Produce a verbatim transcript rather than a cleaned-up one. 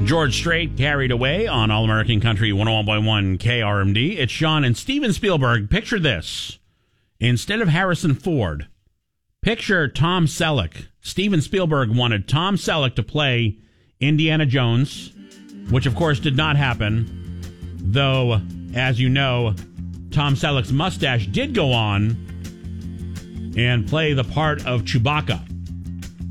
George Strait, Carried Away on All American Country one oh one point one K R M D. It's Sean and Steven Spielberg. Picture this. Instead of Harrison Ford, picture Tom Selleck. Steven Spielberg wanted Tom Selleck to play Indiana Jones, which of course did not happen, though, as you know, Tom Selleck's mustache did go on and play the part of Chewbacca.